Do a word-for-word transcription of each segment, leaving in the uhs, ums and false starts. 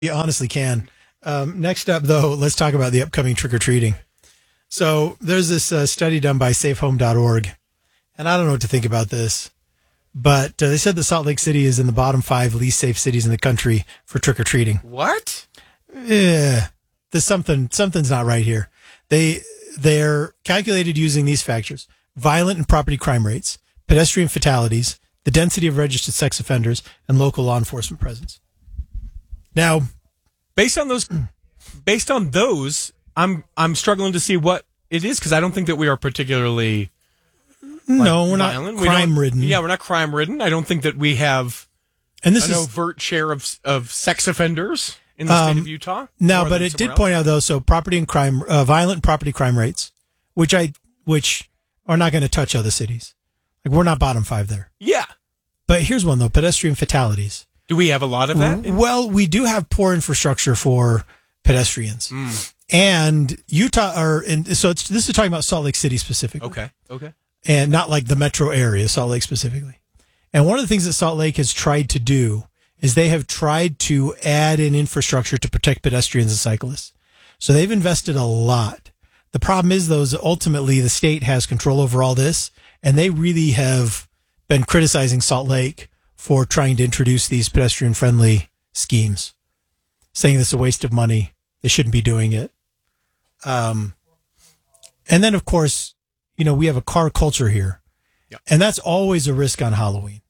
You honestly can. Um, next up, though, let's talk about the upcoming trick-or-treating. So there's this uh, study done by safe home dot org, and I don't know what to think about this, but uh, they said that Salt Lake City is in the bottom five least safe cities in the country for trick-or-treating. What? Yeah, there's something, something's not right here. They, they're calculated using these factors: violent and property crime rates, pedestrian fatalities, the density of registered sex offenders, and local law enforcement presence. Now, based on those, based on those, I'm I'm struggling to see what it is because I don't think that we are particularly like, no, we're violent. not crime ridden. Yeah, we're not crime ridden. I don't think that we have and this an is, overt share of of sex offenders in the um, state of Utah. No, but it did else. point out though. So property and crime, uh, violent property crime rates, which I which are not going to touch other cities. Like we're not bottom five there. Yeah, but here's one though: pedestrian fatalities. Do we have a lot of that? Well, we do have poor infrastructure for pedestrians. Mm. And Utah, or in, so it's, this is talking about Salt Lake City specifically. Okay, okay. And not like the metro area, Salt Lake specifically. And one of the things that Salt Lake has tried to do is they have tried to add in infrastructure to protect pedestrians and cyclists. So they've invested a lot. The problem is, though, is that ultimately the state has control over all this, and they really have been criticizing Salt Lake for trying to introduce these pedestrian-friendly schemes, saying this is a waste of money. They shouldn't be doing it. Um, and then, of course, you know, we have a car culture here. Yeah. And that's always a risk on Halloween.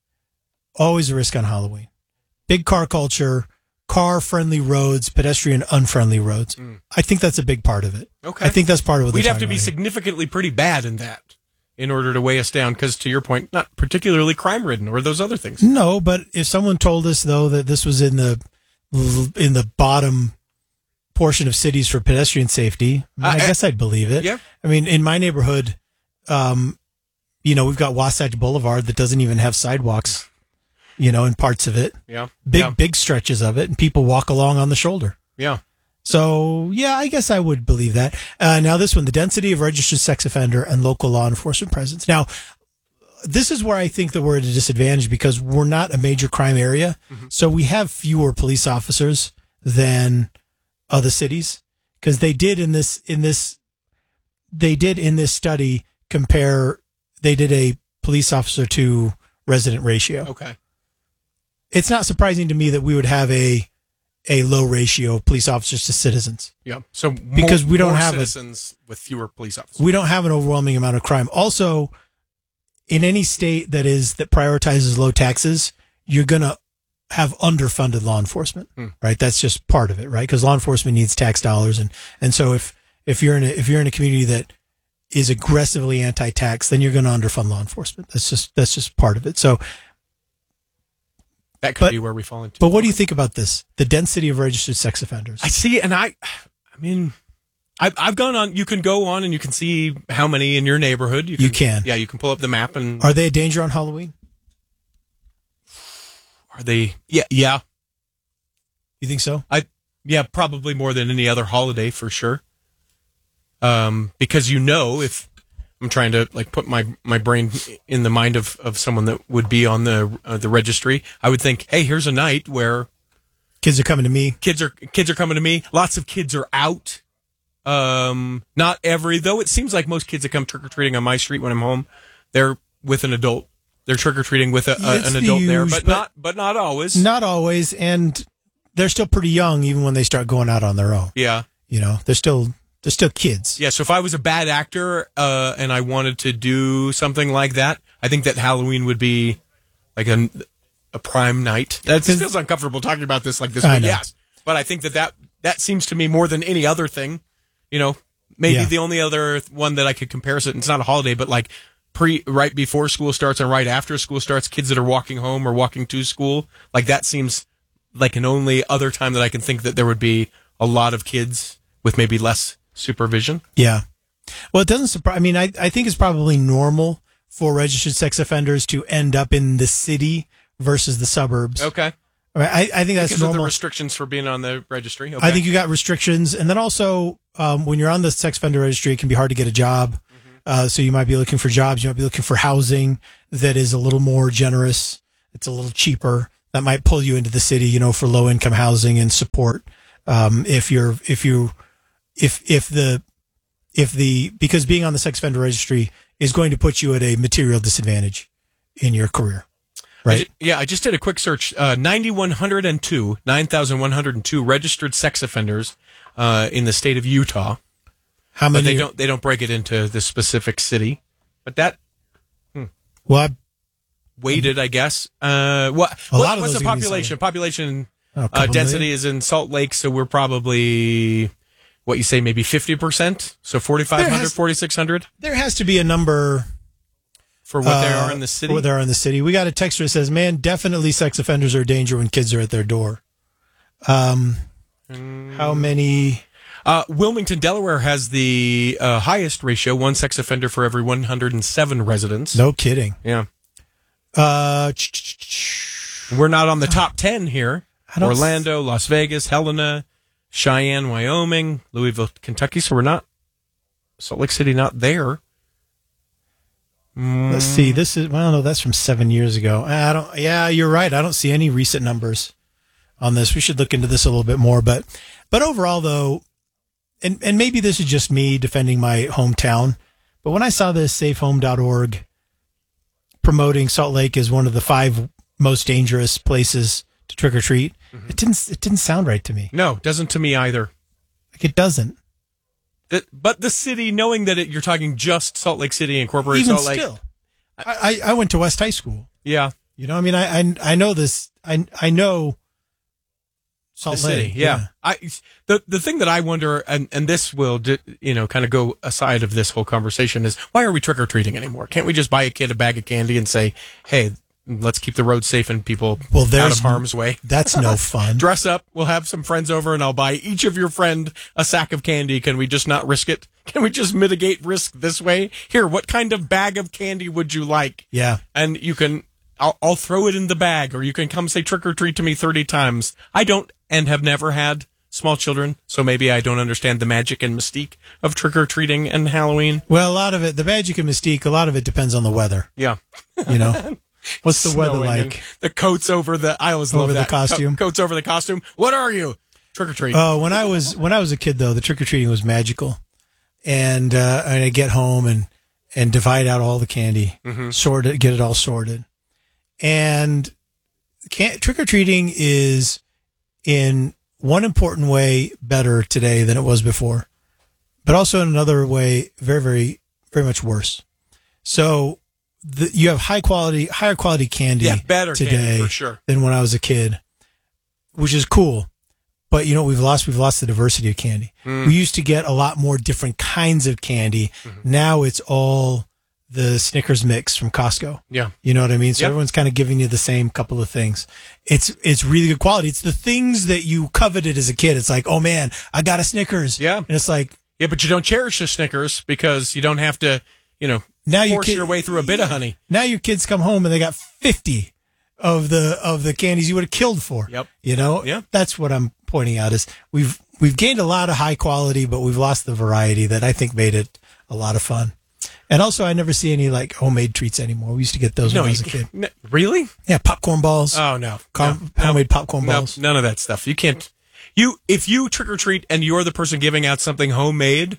Always a risk on Halloween. Big car culture, car-friendly roads, pedestrian-unfriendly roads. Mm. I think that's a big part of it. Okay. I think that's part of what we'd they're have to be here. significantly pretty bad in that in order to weigh us down, because to your point, not particularly crime-ridden or those other things. No, but if someone told us, though, that this was in the in the bottom portion of cities for pedestrian safety, I, mean, I, I guess I'd believe it. Yeah. I mean, in my neighborhood, um, you know, we've got Wasatch Boulevard that doesn't even have sidewalks, you know, in parts of it. Yeah. Big, yeah. big stretches of it, and people walk along on the shoulder. Yeah. So, yeah, I guess I would believe that. Uh, now, this one, the density of registered sex offender and local law enforcement presence. Now, this is where I think that we're at a disadvantage because we're not a major crime area. Mm-hmm. So we have fewer police officers than other cities, because they did in this in this they did in this study compare they did a police officer to resident ratio. Okay. It's not surprising to me that we would have a a low ratio of police officers to citizens. Yeah. So because more, we don't more have citizens a, with fewer police officers. We don't have an overwhelming amount of crime. Also, in any state that is that prioritizes low taxes, you're going to have underfunded law enforcement, hmm. right? That's just part of it, right? Because law enforcement needs tax dollars, and and so if if you're in a if you're in a community that is aggressively anti-tax, then you're going to underfund law enforcement. That's just that's just part of it. So that could but, be where we fall into. But what do you think about this? The density of registered sex offenders. I see, and I, I mean, I've I've gone on. You can go on and you can see how many in your neighborhood. You can, you can. Yeah, you can pull up the map and. Are they a danger on Halloween? Are they? Yeah, yeah. You think so? I yeah, probably more than any other holiday for sure. Um, because you know, if I'm trying to like put my, my brain in the mind of, of someone that would be on the uh, the registry, I would think, hey, here's a night where kids are coming to me. Kids are kids are coming to me. Lots of kids are out. Um, not every though. It seems like most kids that come trick or treating on my street when I'm home, they're with an adult. They're trick or treating with a, a, an adult there, but, but not but not always. Not always, and they're still pretty young even when they start going out on their own. Yeah, you know, they're still they're still kids. Yeah. So if I was a bad actor uh, and I wanted to do something like that, I think that Halloween would be like a a prime night. That feels uncomfortable talking about this like this, but yes. But I think that, that that seems to me more than any other thing. You know, maybe yeah. the only other one that I could compare it. It's not a holiday, but like. Pre right before school starts and right after school starts, kids that are walking home or walking to school, like that seems like an only other time that I can think that there would be a lot of kids with maybe less supervision. Yeah. Well, it doesn't surprise. I mean, I, I think it's probably normal for registered sex offenders to end up in the city versus the suburbs. Okay. Right. I, I think that's because normal. Of the restrictions for being on the registry. Okay. I think you got restrictions. And then also, um, when you're on the sex offender registry, it can be hard to get a job. Uh, so you might be looking for jobs. You might be looking for housing that is a little more generous. It's a little cheaper that might pull you into the city, you know, for low income housing and support. Um, if you're, if you, if, if the, if the, because being on the sex offender registry is going to put you at a material disadvantage in your career. Right. I ju- yeah. I just did a quick search. Uh, nine thousand one hundred two, nine thousand one hundred two registered sex offenders, uh, in the state of Utah. How many? But they don't, they don't break it into the specific city, but that, hmm. well, I, weighted, I guess. Uh, what, a what lot of what's those the are gonna be population? Population, oh, uh, density million? Is in Salt Lake. So we're probably, what you say, maybe fifty percent. So forty-five hundred, forty-six hundred. There has to be a number for what uh, they are in the city. For what they are in the city. We got a texter that says, man, definitely sex offenders are a danger when kids are at their door. Um, mm. How many? Uh, Wilmington, Delaware has the uh, highest ratio, one sex offender for every one hundred seven residents. No kidding. Yeah. Uh, We're not on the top ten here. Orlando, s- Las Vegas, Helena, Cheyenne, Wyoming, Louisville, Kentucky. So we're not, Salt Lake City, not there. Mm. Let's see. This is, well, no, that's from seven years ago. I don't, yeah, you're right. I don't see any recent numbers on this. We should look into this a little bit more. But, but overall, though, and, and maybe this is just me defending my hometown, but when I saw this safe home dot org promoting Salt Lake as one of the five most dangerous places to trick or treat, mm-hmm. it didn't, it didn't sound right to me. No, doesn't to me either. Like it doesn't. That, but the city, knowing that it, you're talking just Salt Lake City incorporated Even Salt Lake. Still, I, I went to West High School. Yeah. You know, I mean, I, I, I know this. I, I know Salt the Lake. City. Yeah. yeah. I, the, the thing that I wonder, and, and this will, you know, kind of go aside of this whole conversation is why are we trick or treating anymore? Can't we just buy a kid a bag of candy and say, hey, let's keep the road safe and people well, out of harm's way? That's no fun. Dress up. We'll have some friends over and I'll buy each of your friend a sack of candy. Can we just not risk it? Can we just mitigate risk this way? Here, what kind of bag of candy would you like? Yeah. And you can, I'll, I'll throw it in the bag, or you can come say trick or treat to me thirty times. I don't and have never had small children, so maybe I don't understand the magic and mystique of trick or treating and Halloween. Well, a lot of it, the magic and mystique, a lot of it depends on the weather. Yeah. You know? What's the Snowing weather like? The coats over the, I always over love that. the costume. Co- coats over the costume. What are you? Trick or treat. Oh, when I was, when I was a kid though, the trick or treating was magical. And, uh, and I get home and, and divide out all the candy, mm-hmm. sort it, get it all sorted. And can, trick or treating is in one important way better today than it was before, but also in another way, very, very, very much worse. So the, you have high quality, higher quality candy yeah, better today candy for sure. than when I was a kid, which is cool. But you know, we've lost, we've lost the diversity of candy. Mm. We used to get a lot more different kinds of candy. Mm-hmm. Now it's all the Snickers mix from Costco. Yeah. You know what I mean? So yep. everyone's kind of giving you the same couple of things. It's, it's really good quality. It's the things that you coveted as a kid. It's like, oh man, I got a Snickers. Yeah. And it's like, yeah, but you don't cherish the Snickers because you don't have to, you know, now force your, kid, your way through a bit of honey. Now your kids come home and they got fifty of the, of the candies you would have killed for. Yep. You know? Yeah. That's what I'm pointing out is we've, we've gained a lot of high quality, but we've lost the variety that I think made it a lot of fun. And also, I never see any like homemade treats anymore. We used to get those no, when I was a kid. kid. Really? Yeah, popcorn balls. Oh no, Com- no homemade no, popcorn no, balls. None of that stuff. You can't. You if you trick or treat and you're the person giving out something homemade,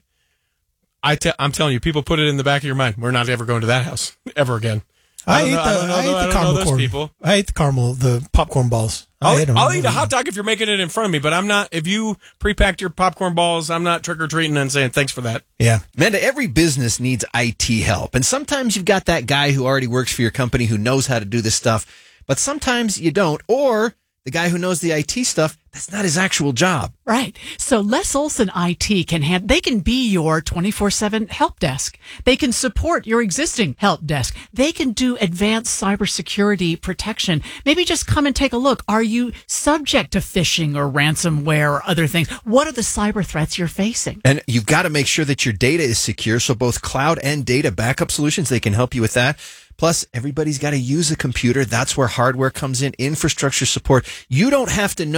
I te- I'm telling you, people put it in the back of your mind. We're not ever going to that house ever again. I, I ate know, the, I don't know, I ate I the don't caramel know those corn. people. I ate the caramel, the popcorn balls. I'll, I I'll eat a hot dog if you're making it in front of me, but I'm not. If you pre-packed your popcorn balls, I'm not trick or treating and saying thanks for that. Yeah, Amanda, every business needs I T help, and sometimes you've got that guy who already works for your company who knows how to do this stuff, but sometimes you don't, or the guy who knows the I T stuff, that's not his actual job. Right. So Les Olson I T can have, they can be your twenty-four seven help desk. They can support your existing help desk. They can do advanced cybersecurity protection. Maybe just come and take a look. Are you subject to phishing or ransomware or other things? What are the cyber threats you're facing? And you've got to make sure that your data is secure. So both cloud and data backup solutions, they can help you with that. Plus, everybody's got to use a computer. That's where hardware comes in, infrastructure support. You don't have to know all this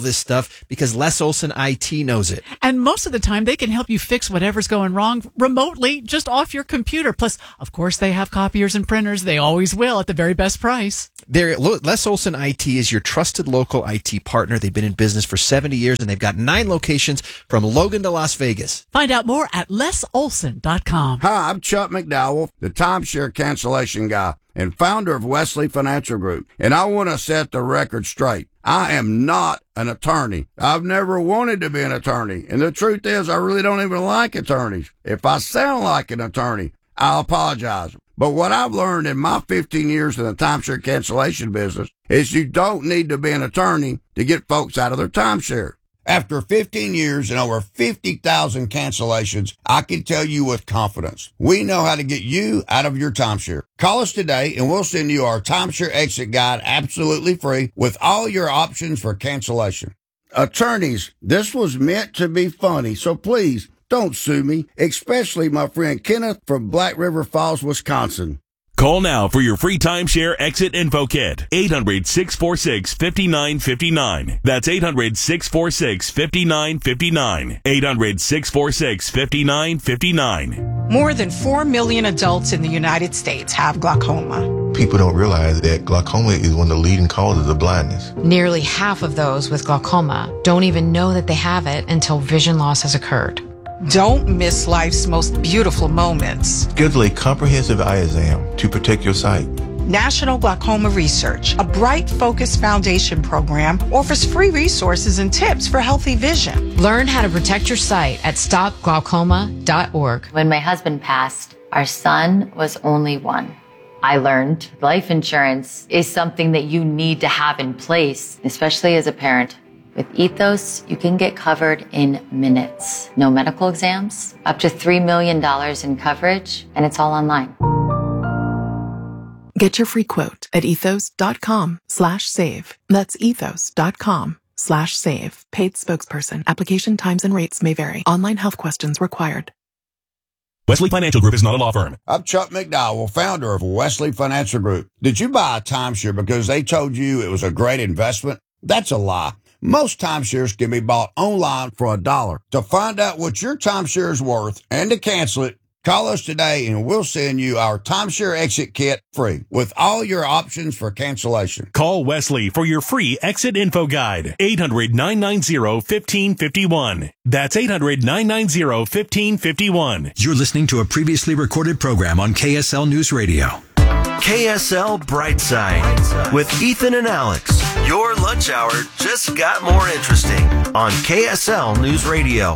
this stuff because Les Olson I T knows it. And most of the time, they can help you fix whatever's going wrong remotely, just off your computer. Plus, of course, they have copiers and printers. They always will at the very best price. They're, Les Olson I T is your trusted local I T partner. They've been in business for seventy years, and they've got nine locations from Logan to Las Vegas. Find out more at les olson dot com. Hi, I'm Chuck McDowell, the timeshare cancellation guy and founder of Wesley Financial Group. And I want to set the record straight. I am not an attorney. I've never wanted to be an attorney. And the truth is, I really don't even like attorneys. If I sound like an attorney, I'll apologize. But what I've learned in my fifteen years in the timeshare cancellation business is you don't need to be an attorney to get folks out of their timeshare. After fifteen years and over fifty thousand cancellations, I can tell you with confidence, we know how to get you out of your timeshare. Call us today and we'll send you our timeshare exit guide absolutely free with all your options for cancellation. Attorneys, this was meant to be funny, so please don't sue me, especially my friend Kenneth from Black River Falls, Wisconsin. Call now for your free timeshare exit info kit. eight hundred, six four six, five nine five nine. That's eight hundred, six four six, five nine five nine. eight hundred, six four six, five nine five nine. More than four million adults in the United States have glaucoma. People don't realize that glaucoma is one of the leading causes of blindness. Nearly half of those with glaucoma don't even know that they have it until vision loss has occurred. Don't miss life's most beautiful moments. Schedule a comprehensive eye exam to protect your sight. National Glaucoma Research, a Bright Focus Foundation program, offers free resources and tips for healthy vision. Learn how to protect your sight at stop glaucoma dot org. When my husband passed, our son was only one. I learned life insurance is something that you need to have in place, especially as a parent. With Ethos, you can get covered in minutes. No medical exams, up to three million dollars in coverage, and it's all online. Get your free quote at ethos.com slash save. That's ethos.com slash save. Paid spokesperson. Application times and rates may vary. Online health questions required. Wesley Financial Group is not a law firm. I'm Chuck McDowell, founder of Wesley Financial Group. Did you buy a timeshare because they told you it was a great investment? That's a lie. Most timeshares can be bought online for a dollar. To find out what your timeshare is worth and to cancel it, call us today and we'll send you our timeshare exit kit free with all your options for cancellation. Call Wesley for your free exit info guide. eight hundred, nine nine zero, one five five one. That's eight hundred, nine nine zero, one five five one. You're listening to a previously recorded program on K S L News Radio. K S L Brightside, Brightside with Ethan and Alex. Your lunch hour just got more interesting on K S L News Radio.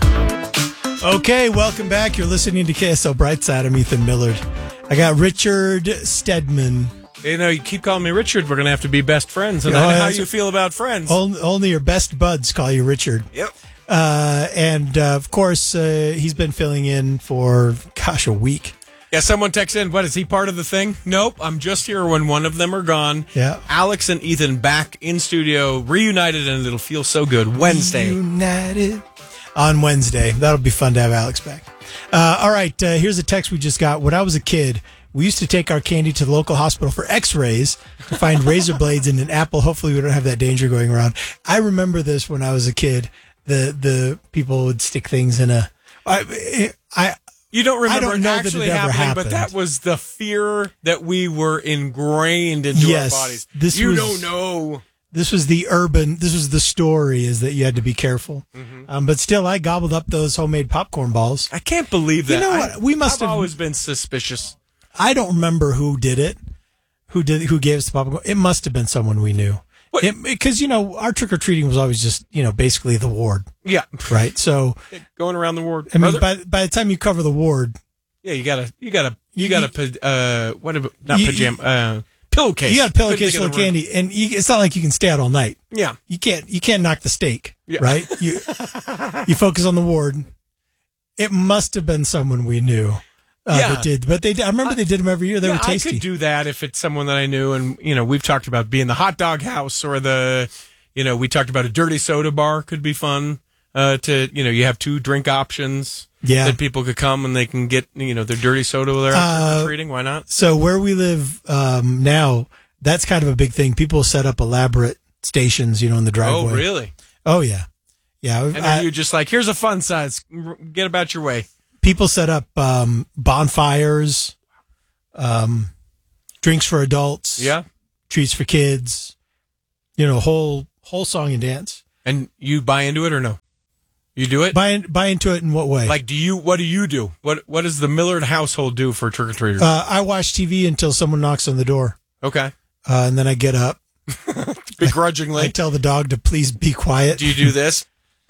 Okay, welcome back. You're listening to K S L Brightside. I'm Ethan Millard. I got Richard Stedman. You know, you keep calling me Richard. We're going to have to be best friends. And Oh, I know how that's- you feel about friends. Only, only your best buds call you Richard. Yep. Uh, and, uh, of course, uh, he's been filling in for, gosh, a week. Yeah, someone texts in, what, is he part of the thing? Nope, I'm just here when one of them are gone. Yeah. Alex and Ethan back in studio, reunited, and it'll feel so good. Wednesday. Reunited. On Wednesday. That'll be fun to have Alex back. Uh, all right, uh, here's a text we just got. When I was a kid, we used to take our candy to the local hospital for x-rays to find razor blades in an apple. Hopefully we don't have that danger going around. I remember this when I was a kid. The the people would stick things in a... I, I You don't remember I don't know it actually that it ever happening, happened. but that was the fear that we were ingrained into Yes, our bodies. this you was- don't know. This was the urban, this was the story, is that you had to be careful. Mm-hmm. Um, but still, I gobbled up those homemade popcorn balls. I can't believe that. You know I, what? We must I've have always been suspicious. I don't remember who did it, who did, who gave us the popcorn. It must have been someone we knew. Because, you know, our trick-or-treating was always just, you know, basically the ward. Yeah. Right? So, Going around the ward. I mean, Other- by, by the time you cover the ward, yeah, you gotta, you gotta, you gotta, pa- uh, what about, not You- pajama, uh, pillowcase. you got a Couldn't pillowcase think full of the word. candy, and you, it's not like you can stay out all night. Yeah. You can't, you can't knock the steak, Yeah. right? You, you focus on the ward. It must have been someone we knew. Uh, Yeah. that did, but they. I remember they did them every year. They Yeah, were tasty. I could do that if it's someone that I knew, and you know, we've talked about being the hot dog house or the, you know, we talked about a dirty soda bar could be fun. Uh, to you know, you have two drink options. Yeah. that people could come and they can get you know their dirty soda there Uh, treating. Why not? So where we live um, now, that's kind of a big thing. People set up elaborate stations, you know, in the driveway. Oh, really? Oh, yeah. Yeah. And I, are you just like, here's a fun size, get about your way? People set up um, bonfires, um, drinks for adults, Yeah. treats for kids, you know, whole whole song and dance. And you buy into it or no? You do it? Buy, buy into it in what way? Like, do you, what do you do? What What does the Millard household do for trick-or-treaters? Uh, I watch T V until someone knocks on the door. Okay. Uh, and then I get up. Begrudgingly. I, I tell the dog to please be quiet. Do you do this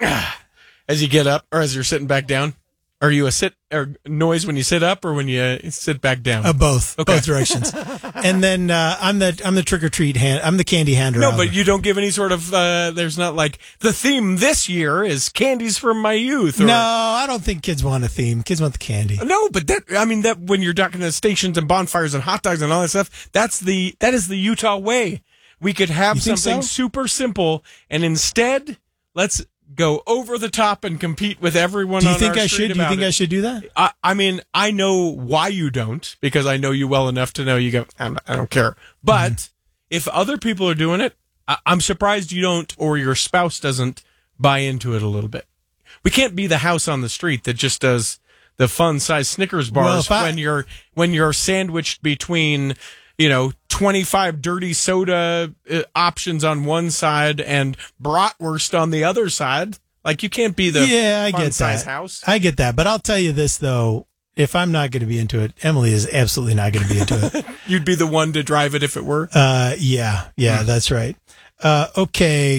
as you get up or as you're sitting back down? Are you a sit or noise when you sit up or when you sit back down? Uh, both, Okay. both directions. And then uh, I'm the I'm the trick or treat hand. I'm the candy hander. No, out but there. you don't give any sort of. Uh, there's not like the theme this year is candies from my youth. Or, no, I don't think kids want a theme. Kids want the candy. no, but that I mean that when you're talking to stations and bonfires and hot dogs and all that stuff, that's the that is the Utah way. We could have You think something so? super simple, and instead let's go over the top and compete with everyone. Do you on think our I street should? Do you about think it. I should do that? I, I mean, I know why you don't because I know you well enough to know you go. I'm, I don't care. But Mm-hmm. if other people are doing it, I, I'm surprised you don't, or your spouse doesn't buy into it a little bit. We can't be the house on the street that just does the fun size Snickers Well, bars if I- when you're when you're sandwiched between, you know, twenty-five dirty soda uh, options on one side and bratwurst on the other side. Like you can't be the yeah, I fun get size that. house. I get that. But I'll tell you this though: if I'm not going to be into it, Emily is absolutely not going to be into it. You'd be the one to drive it if it were. Uh, yeah, yeah, that's right. Uh, okay.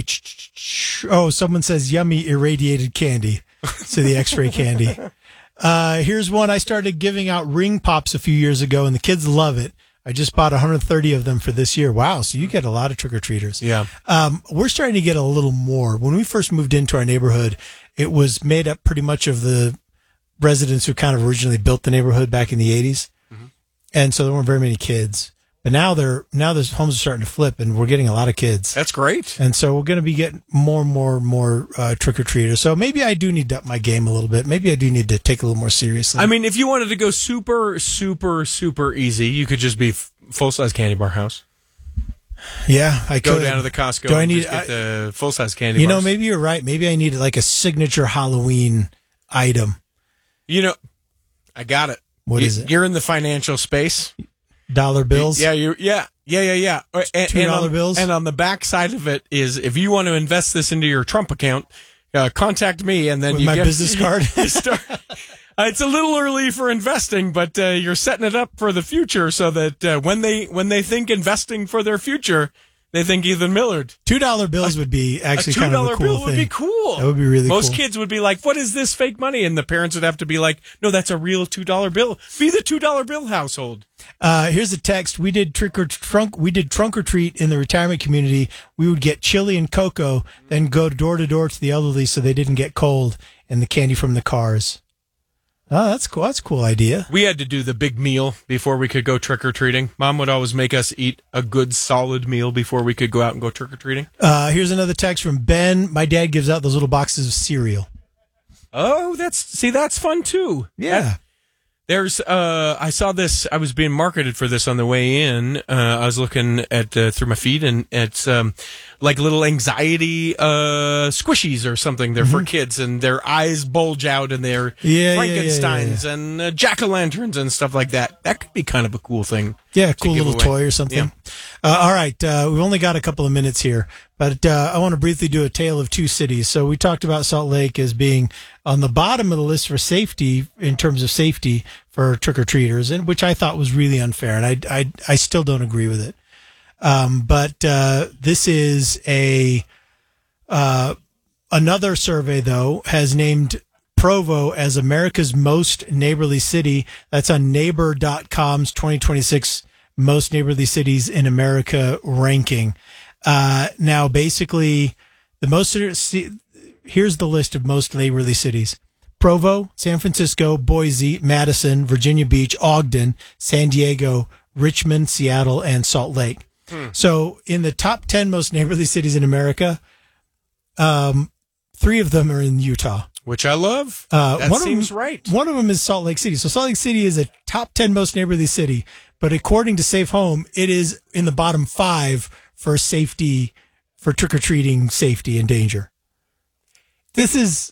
Oh, someone says yummy irradiated candy. So the X-ray candy. Uh, here's one. I started giving out ring pops a few years ago, and the kids love it. I just bought one hundred thirty of them for this year. Wow. So you get a lot of trick-or-treaters. Yeah. Um, we're starting to get a little more. When we first moved into our neighborhood, it was made up pretty much of the residents who kind of originally built the neighborhood back in the eighties. Mm-hmm. And so there weren't very many kids. But now they're now those homes are starting to flip, and we're getting a lot of kids. That's great. And so we're going to be getting more and more and more uh, trick-or-treaters. So maybe I do need to up my game a little bit. Maybe I do need to take a little more seriously. I mean, if you wanted to go super, super, super easy, you could just be f- full-size candy bar house. Yeah, I Go could. down to the Costco Do I and need just get I- the full-size candy You know, bars. maybe you're right. Maybe I need like a signature Halloween item. You know, I got it. What you, is it? You're in the financial space. Dollar bills? Yeah, you yeah. Yeah, yeah, yeah. And, two dollar and on, bills? And on the back side of it is if you want to invest this into your Trump account, uh, contact me and then With you my get business card? you start, uh, it's a little early for investing, but uh, you're setting it up for the future so that uh, when they when they think investing for their future, they think Ethan Millard. Two dollar bills would be actually a two kind of a dollar cool bill thing. would be cool. That would be really Most cool. kids would be like, "What is this fake money?" And the parents would have to be like, "No, that's a real two dollar bill." Be the two dollar bill household. Uh, here's a text. We did trick or trunk. We did trunk or treat in the retirement community. We would get chili and cocoa, then go door to door to the elderly so they didn't get cold, and the candy from the cars. Oh, that's cool. That's a cool idea. We had to do the big meal before we could go trick or treating. Mom would always make us eat a good solid meal before we could go out and go trick or treating. Uh, here's another text from Ben. My dad gives out those little boxes of cereal. Oh, that's see, that's fun too. Yeah. That- There's, uh, I saw this, I was being marketed for this on the way in. Uh, I was looking at, uh, through my feed and it's, um, like little anxiety, uh, squishies or something. They're for kids and their eyes bulge out and they're Yeah, yeah, Frankensteins yeah, yeah, and uh, jack-o'-lanterns and stuff like that. That could be kind of a cool thing. Yeah, to cool give little away. toy or something. Yeah. Uh, all right, uh, we've only got a couple of minutes here, but uh, I want to briefly do a tale of two cities. So we talked about Salt Lake as being on the bottom of the list for safety in terms of safety for trick-or-treaters, and which I thought was really unfair, and I I, I still don't agree with it. Um, but uh, this is a uh, another survey though has named Provo as America's most neighborly city. That's on neighbor dot com's twenty twenty-six most neighborly cities in America ranking. Uh, now, basically, the most here's the list of most neighborly cities: Provo, San Francisco, Boise, Madison, Virginia Beach, Ogden, San Diego, Richmond, Seattle, and Salt Lake. Hmm. So, in the top ten most neighborly cities in America, um, three of them are in Utah. Which I love. Uh, that one seems of them, right. One of them is Salt Lake City. So Salt Lake City is a top ten most neighborly city, but according to Safe Home, it is in the bottom five for safety, for trick-or-treating safety and danger. This is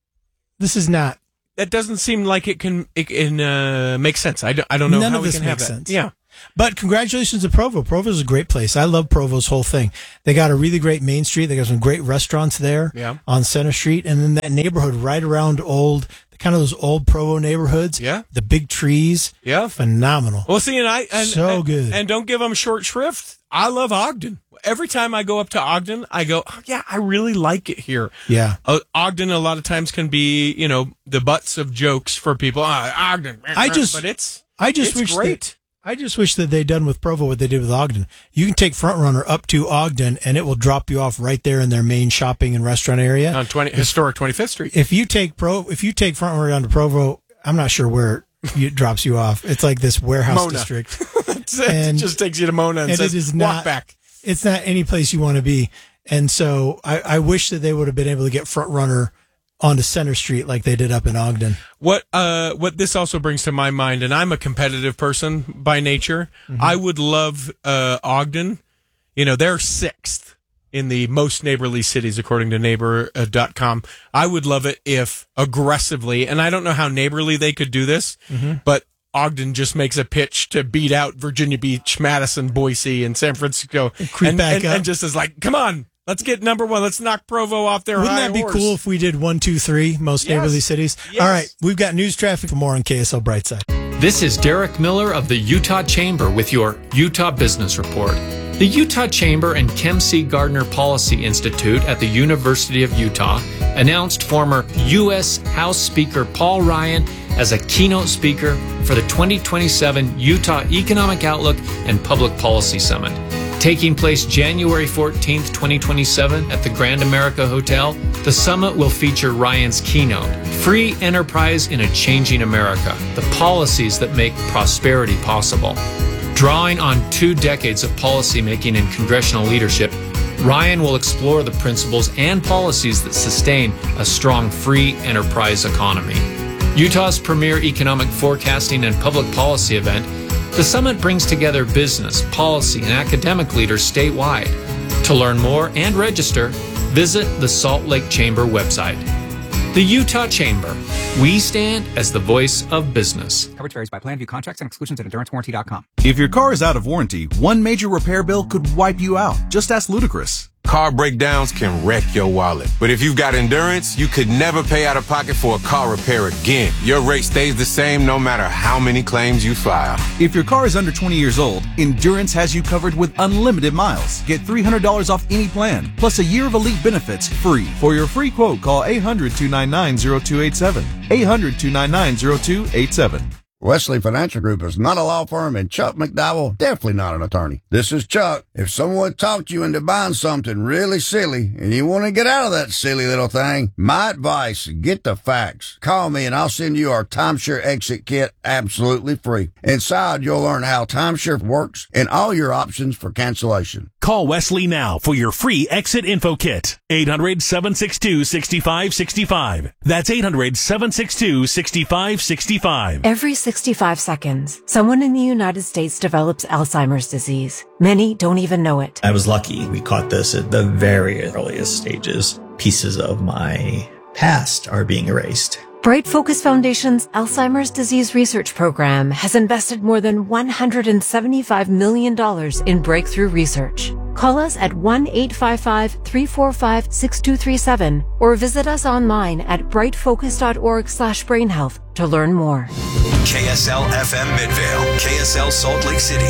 this is not. That doesn't seem like it can it can uh, make sense. I don't, I don't know None how of we this can have makes that. sense. Yeah. But congratulations to Provo. Provo's a great place. I love Provo's whole thing. They got a really great main street. They got some great restaurants there Yeah. on Center Street. And then that neighborhood right around old, kind of those old Provo neighborhoods. Yeah. The big trees. Yeah. Phenomenal. Well, see, and I and, So and, good. And don't give them short shrift. I love Ogden. Every time I go up to Ogden, I go, oh, yeah, I really like it here. Yeah. Uh, Ogden a lot of times can be, you know, the butts of jokes for people. Oh, Ogden. I just, but it's, I just it's wish great. That, I just wish that they'd done with Provo what they did with Ogden. You can take Front Runner up to Ogden, and it will drop you off right there in their main shopping and restaurant area on twenty historic twenty-fifth Street. If you take Pro, if you take Front Runner down to Provo, I'm not sure where it drops you off. It's like this warehouse Mona. district. And it just takes you to Mona and, and says, it is walk not, back. It's not any place you want to be. And so I, I wish that they would have been able to get Front Runner onto Center Street like they did up in Ogden. What uh, what this also brings to my mind, and I'm a competitive person by nature, mm-hmm. I would love uh, Ogden. You know, they're sixth in the most neighborly cities, according to neighbor dot com. I would love it if aggressively, and I don't know how neighborly they could do this, mm-hmm. but Ogden just makes a pitch to beat out Virginia Beach, Madison, Boise, and San Francisco. And creep and, back and, up. and just is like, come on, let's get number one. Let's knock Provo off their Wouldn't high that be horse. cool if we did one, two, three, most Yes. neighborly cities? Yes. All right, we've got news traffic for more on K S L Brightside. This is Derek Miller of the Utah Chamber with your Utah Business Report. The Utah Chamber and Kem C. Gardner Policy Institute at the University of Utah announced former U S House Speaker Paul Ryan as a keynote speaker for the twenty twenty-seven Utah Economic Outlook and Public Policy Summit. Taking place January fourteenth, twenty twenty-seven at the Grand America Hotel, the summit will feature Ryan's keynote, Free Enterprise in a Changing America, the policies that make prosperity possible. Drawing on two decades of policymaking and congressional leadership, Ryan will explore the principles and policies that sustain a strong free enterprise economy. Utah's premier economic forecasting and public policy event, the summit brings together business, policy, and academic leaders statewide. To learn more and register, visit the Salt Lake Chamber website. The Utah Chamber. We stand as the voice of business. Coverage varies by plan, view contracts and exclusions at endurance warranty dot com. If your car is out of warranty, one major repair bill could wipe you out. Just ask Ludacris. Car breakdowns can wreck your wallet. But if you've got Endurance, you could never pay out of pocket for a car repair again. Your rate stays the same no matter how many claims you file. If your car is under twenty years old, Endurance has you covered with unlimited miles. Get three hundred dollars off any plan, plus a year of elite benefits free. For your free quote, call eight hundred, two nine nine, zero two eight seven. eight hundred, two nine nine, zero two eight seven. Wesley Financial Group is not a law firm, and Chuck McDowell definitely not an attorney. This is Chuck. If someone talked you into buying something really silly and you want to get out of that silly little thing, my advice, get the facts. Call me and I'll send you our timeshare exit kit absolutely free. Inside, you'll learn how timeshare works and all your options for cancellation. Call Wesley now for your free exit info kit. eight hundred, seven six two, six five six five. That's eight hundred, seven six two, six five six five. Every sixty-five seconds, someone in the United States develops Alzheimer's disease. Many don't even know it. I was lucky. We caught this at the very earliest stages. Pieces of my past are being erased. Bright Focus Foundation's Alzheimer's Disease Research Program has invested more than one hundred seventy-five million dollars in breakthrough research. Call us at one eight five five, three four five, six two three seven or visit us online at brightfocus.org slash brainhealth to learn more. K S L F M Midvale, K S L Salt Lake City.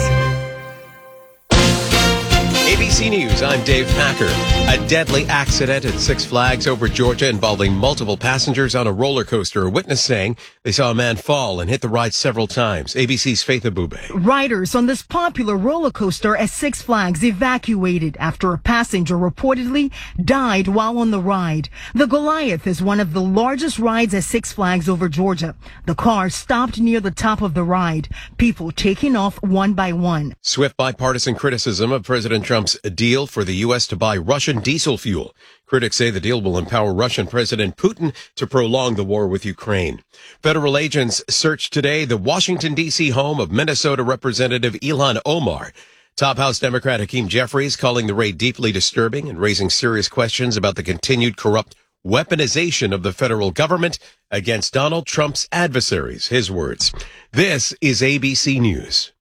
A B C News, I'm Dave Packer. A deadly accident at Six Flags over Georgia involving multiple passengers on a roller coaster. A witness saying they saw a man fall and hit the ride several times. A B C's Faith Abube. Riders on this popular roller coaster at Six Flags evacuated after a passenger reportedly died while on the ride. The Goliath is one of the largest rides at Six Flags over Georgia. The car stopped near the top of the ride, people taking off one by one. Swift bipartisan criticism of President Trump's deal for the U S to buy Russian diesel fuel. Critics say the deal will empower Russian President Putin to prolong the war with Ukraine. Federal agents searched today the Washington, D C home of Minnesota Representative Ilhan Omar. Top House Democrat Hakeem Jeffries calling the raid deeply disturbing and raising serious questions about the continued corrupt weaponization of the federal government against Donald Trump's adversaries. His words. This is A B C News.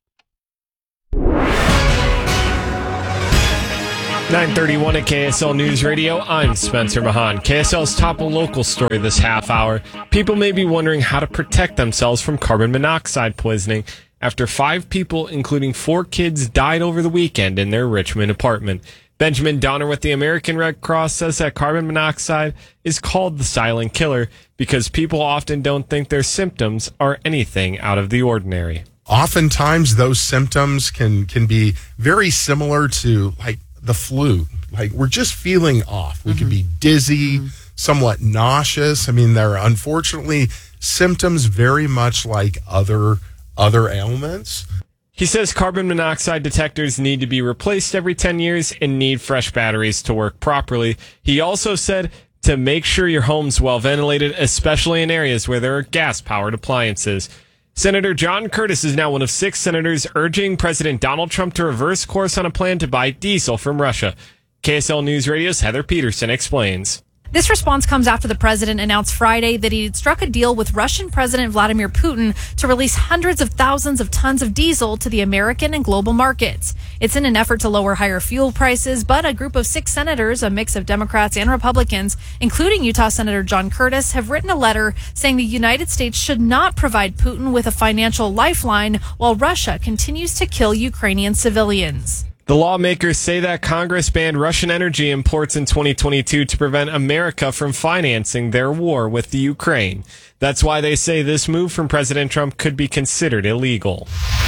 nine thirty-one at K S L News Radio. I'm Spencer Mahan. K S L's top local story this half hour. People may be wondering how to protect themselves from carbon monoxide poisoning after five people, including four kids, died over the weekend in their Richmond apartment. Benjamin Donner with the American Red Cross says that carbon monoxide is called the silent killer because people often don't think their symptoms are anything out of the ordinary. Oftentimes those symptoms can, can be very similar to like the flu. Like we're just feeling off. We mm-hmm. could be dizzy, mm-hmm. somewhat nauseous. I mean, there are unfortunately symptoms very much like other other ailments. He says carbon monoxide detectors need to be replaced every ten years and need fresh batteries to work properly. He also said to make sure your home's well ventilated, especially in areas where there are gas-powered appliances. Senator John Curtis is now one of six senators urging President Donald Trump to reverse course on a plan to buy diesel from Russia. K S L News Radio's Heather Peterson explains. This response comes after the president announced Friday that he had struck a deal with Russian President Vladimir Putin to release hundreds of thousands of tons of diesel to the American and global markets. It's in an effort to lower higher fuel prices, but a group of six senators, a mix of Democrats and Republicans, including Utah Senator John Curtis, have written a letter saying the United States should not provide Putin with a financial lifeline while Russia continues to kill Ukrainian civilians. The lawmakers say that Congress banned Russian energy imports in twenty twenty-two to prevent America from financing their war with the Ukraine. That's why they say this move from President Trump could be considered illegal.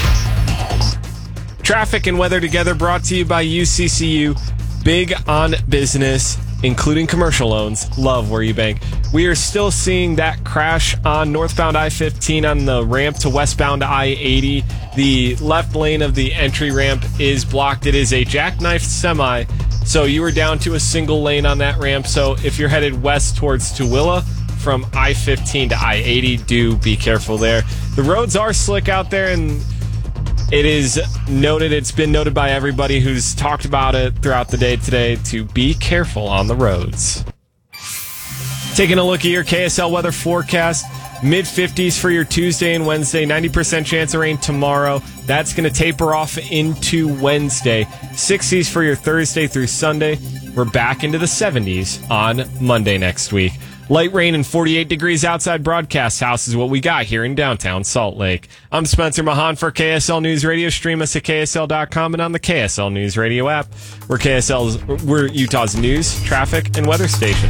Traffic and weather together brought to you by U C C U. Big on business, including commercial loans. Love where you bank. We are still seeing that crash on northbound I fifteen on the ramp to westbound I eighty. The left lane of the entry ramp is blocked. It is a jackknifed semi, so you are down to a single lane on that ramp. So if you're headed west towards Tooele from I fifteen to I eighty, do be careful there. The roads are slick out there, and it is noted, it's been noted by everybody who's talked about it throughout the day today to be careful on the roads. Taking a look at your K S L weather forecast, mid fifties for your Tuesday and Wednesday, ninety percent chance of rain tomorrow. That's going to taper off into Wednesday. sixties for your Thursday through Sunday. We're back into the seventies on Monday next week. Light rain and forty-eight degrees outside Broadcast House is what we got here in downtown Salt Lake. I'm Spencer Mahan for K S L News Radio. Stream us at K S L dot com and on the K S L News Radio app. We're K S L's, we're Utah's news, traffic, and weather station.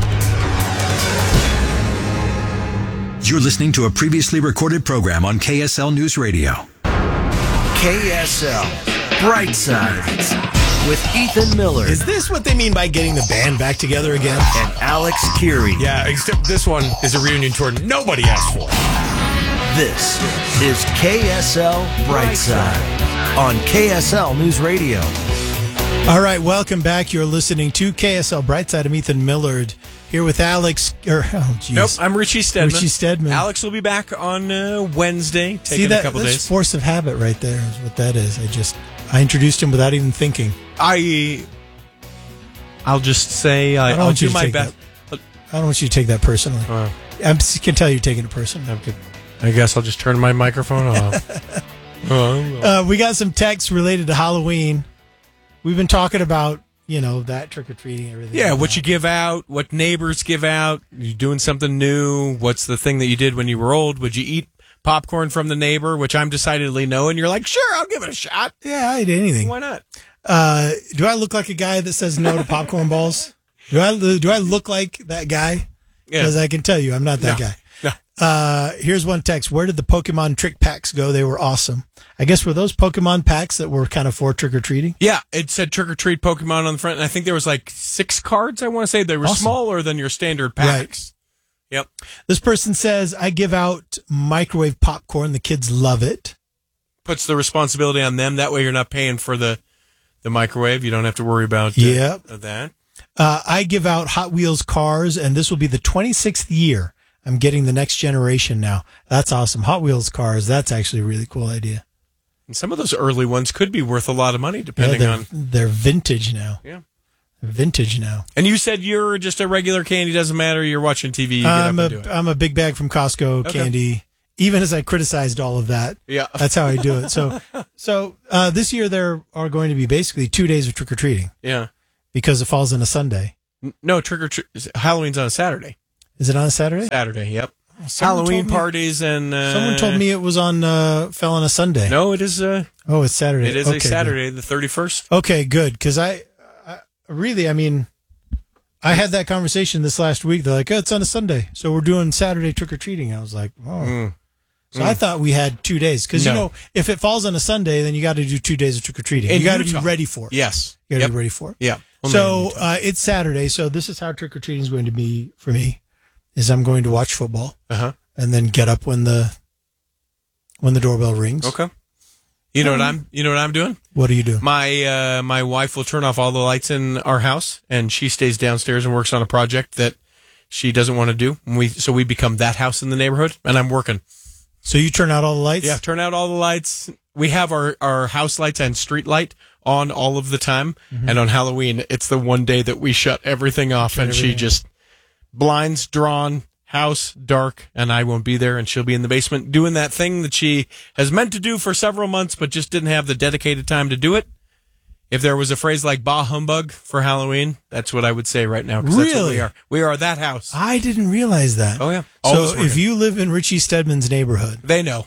You're listening to a previously recorded program on K S L News Radio. K S L Brightside with Ethan Miller. Is this what they mean by getting the band back together again? And Alex Keary. Yeah, except this one is a reunion tour nobody asked for. This is K S L Brightside on K S L News Radio. All right, welcome back. You're listening to K S L Brightside. I'm Ethan Millard here with Alex. Or, oh, geez. Nope, I'm Richie Stedman. Richie Stedman. Alex will be back on uh, Wednesday, taking See that, a couple that's days. Force of habit right there is what that is. I just I introduced him without even thinking. I, I'll just say I, I don't I'll want do you to my take best. that- I don't want you to take that personally. Uh, I can tell you're taking it personally. Okay. I guess I'll just turn my microphone off. oh, Uh, we got some texts related to Halloween. We've been talking about, you know, that trick-or-treating, everything. Yeah, what you give out, what neighbors give out. You doing something new? What's the thing that you did when you were old? Would you eat popcorn from the neighbor, which I'm decidedly no, and you're like, sure, I'll give it a shot. Yeah, I did anything. Why not? Uh, do I look like a guy that says no to popcorn balls? Do I do I look like that guy? Because Yeah. I can tell you, I'm not that No. guy. No. Uh, here's one text. Where did the Pokemon trick packs go? They were awesome. I guess were those Pokemon packs that were kind of for trick-or-treating? Yeah, it said trick or treat Pokemon on the front, and I think there was like six cards. I want to say they were Awesome. smaller than your standard packs. Yep. This person says, I give out microwave popcorn. The kids love it. Puts the responsibility on them. That way, you're not paying for the the microwave. You don't have to worry about uh, Yep. that. Uh, I give out Hot Wheels cars, and this will be the twenty-sixth year. I'm getting the next generation now. That's awesome. Hot Wheels cars. That's actually a really cool idea. And some of those early ones could be worth a lot of money, depending yeah, they're, on. they're vintage now. Yeah. Vintage now. And you said you're just a regular candy, doesn't matter. You're watching T V. You get I'm up a, and do it. I'm a big bag from Costco Okay. candy. Even as I criticized all of that, Yeah. that's how I do it. So, so uh, this year there are going to be basically two days of trick or treating. Yeah. Because it falls on a Sunday. N- No, trick or treat. Halloween's on a Saturday. Is it on a Saturday? Saturday, yep. Someone Halloween told me- parties and. Uh, Someone told me it was on uh, fell on a Sunday. No, it is. Uh, oh, it's Saturday. It is okay, a Saturday, the thirty-first. Good. Okay, good. Because I, I really, I mean, I had that conversation this last week. They're like, oh, it's on a Sunday, so we're doing Saturday trick or treating. I was like, oh. Mm. So Mm. I thought we had two days because No. you know if it falls on a Sunday, then you got to do two days of trick or treating. In You got to be Utah. ready for it. Yes. You got to Yep. be ready for it. Yeah. Only in So Utah. uh, it's Saturday. So this is how trick or treating is going to be for me. Is I'm going to watch football Uh-huh. and then get up when the when the doorbell rings. Okay. You know what I'm. You know what I'm doing. What do you do? My uh, my wife will turn off all the lights in our house, and she stays downstairs and works on a project that she doesn't want to do. And we so we become that house in the neighborhood, and I'm working. So you turn out all the lights? Yeah, turn out all the lights. We have our, our house lights and street light on all of the time. Mhm. And on Halloween, it's the one day that we shut everything off, Shut and she everything just blinds drawn, house dark, and I won't be there, and she'll be in the basement doing that thing that she has meant to do for several months, but just didn't have the dedicated time to do it. If there was a phrase like bah humbug for Halloween, that's what I would say right now. 'Cause that's what Really? we are. We are that house. I didn't realize that. Oh, yeah. So Always if working. you live in Richie Stedman's neighborhood, They know.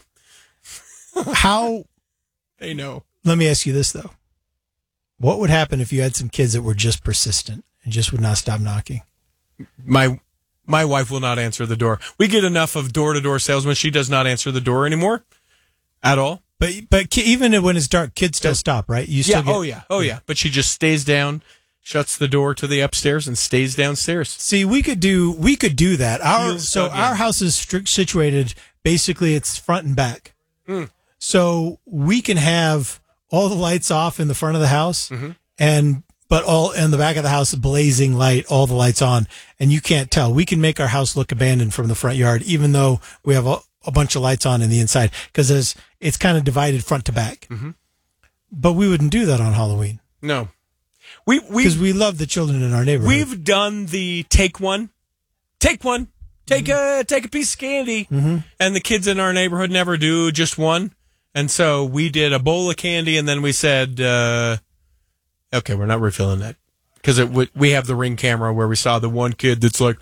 how? They know. Let me ask you this though: what would happen if you had some kids that were just persistent and just would not stop knocking? My my wife will not answer the door. We get enough of door to door salesmen. She does not answer the door anymore at all. But but ki- even when it's dark, kids still stop, right? You still Yeah. get, Oh yeah. Oh yeah. But she just stays down, shuts the door to the upstairs, and stays downstairs. See, we could do we could do that. Our Heels so dug in. our house is strict situated. Basically, it's front and back. Mm. So we can have all the lights off in the front of the house, Mm-hmm. and but all in the back of the house, blazing light, all the lights on, and you can't tell. We can make our house look abandoned from the front yard, even though we have a, a bunch of lights on in the inside, because it's it's kind of divided front to back. Mm-hmm. But we wouldn't do that on Halloween No. We we because we love the children in our neighborhood. we've done the take one, take one, take a take a piece of candy, Mhm. and the kids in our neighborhood never do just one. And so we did a bowl of candy, and then we said, uh, "Okay, we're not refilling that because it would." We have the Ring camera where we saw the one kid that's like,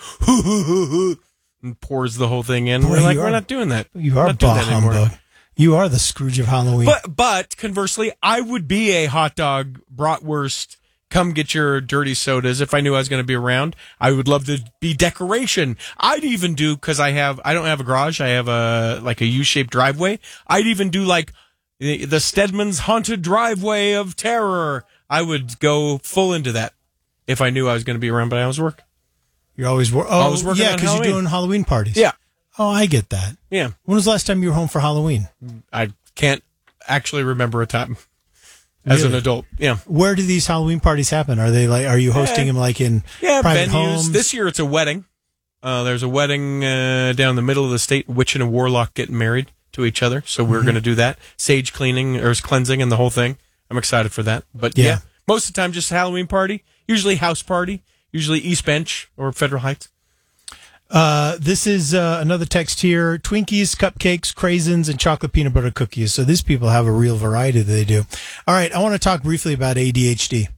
and pours the whole thing in. Boy, we're like, you we're are- not doing that. You We're are not doing bah that anymore. humbug. You are the Scrooge of Halloween. But but conversely, I would be a hot dog, bratwurst, come get your dirty sodas if I knew I was going to be around. I would love to be decoration. I'd even do, because I have I don't have a garage. I have a like a U-shaped driveway. I'd even do like the, the Stedman's haunted driveway of terror. I would go full into that if I knew I was going to be around. But I was work. You're always wor- oh I was working yeah, on because you're Halloween. doing Halloween parties. Yeah. Oh, I get that. Yeah. When was the last time you were home for Halloween? I can't actually remember a time as an Really? adult. Yeah. Where do these Halloween parties happen? Are they like? Are you hosting Yeah. them like in Yeah, private venues. homes? This year it's a wedding. Uh, there's a wedding uh, down the middle of the state. Witch and a warlock getting married to each other. So we're Mhm. going to do that. Sage cleaning or cleansing and the whole thing. I'm excited for that. But yeah. Yeah. most of the time just a Halloween party. Usually house party. Usually East Bench or Federal Heights. Uh, this is uh, another text here: Twinkies, cupcakes, craisins, and chocolate peanut butter cookies. So these people have a real variety that they do. All right, I want to talk briefly about A D H D.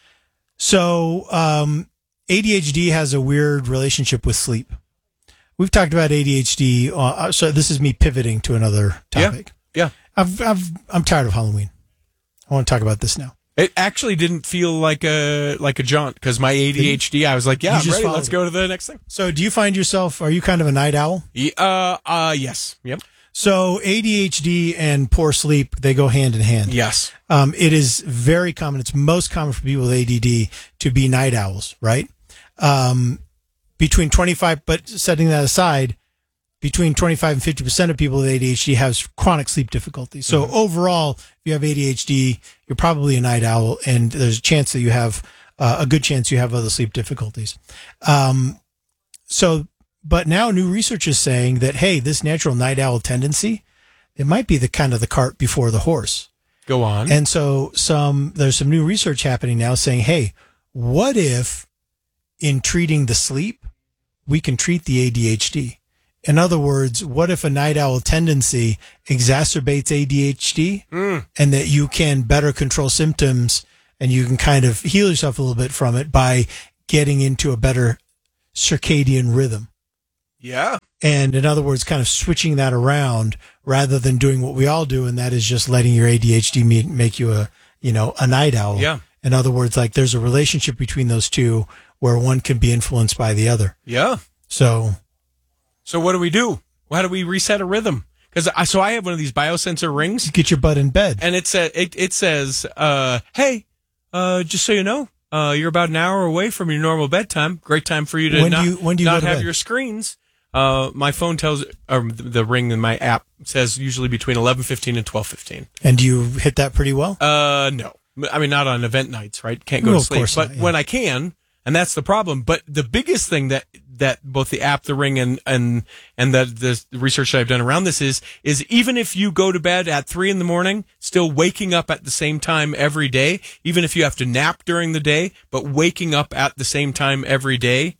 So um, A D H D has a weird relationship with sleep. We've talked about A D H D. Uh, so this is me pivoting to another topic. Yeah. I've, I've, I'm tired of Halloween. I want to talk about this now. It actually didn't feel like a like a jaunt because my A D H D, I was like, yeah, You I'm just ready. followed Let's it. go to the next thing. So do you find yourself, are you kind of a night owl? Yeah, uh, uh, yes. Yep. So A D H D and poor sleep, they go hand in hand. Yes. Um, it is very common. It's most common for people with A D D to be night owls, right? Um, between twenty-five, but setting that aside, between twenty-five and fifty percent of people with A D H D have chronic sleep difficulties. So Mm-hmm. overall, if you have A D H D, you're probably a night owl, and there's a chance that you have, uh, a good chance you have other sleep difficulties. Um, so, but now new research is saying that, hey, this natural night owl tendency, it might be the kind of the cart before the horse. Go on. And so some there's some new research happening now saying, hey, what if in treating the sleep, we can treat the A D H D? In other words, what if a night owl tendency exacerbates A D H D Mm. and that you can better control symptoms and you can kind of heal yourself a little bit from it by getting into a better circadian rhythm? Yeah. And in other words, kind of switching that around rather than doing what we all do, and that is just letting your A D H D make you a, you know, a night owl. Yeah. In other words, like there's a relationship between those two where one can be influenced by the other. Yeah. So, so what do we do? How do we reset a rhythm? Because I, so I have one of these biosensor rings. Get your butt in bed. And it, sa- it, it says, uh, hey, uh, just so you know, uh, you're about an hour away from your normal bedtime. Great time for you to When do not, you- when do you not go to have bed? your screens. Uh, my phone tells, or the ring in my app says usually between eleven fifteen and twelve fifteen. And do you hit that pretty well? Uh, no. I mean, not on event nights, right? Can't go No, to of sleep. course But not, yeah. when I can, and that's the problem. But the biggest thing that, that both the app, the ring, and, and, and the, the research that I've done around this is, is even if you go to bed at three in the morning, still waking up at the same time every day, even if you have to nap during the day, but waking up at the same time every day,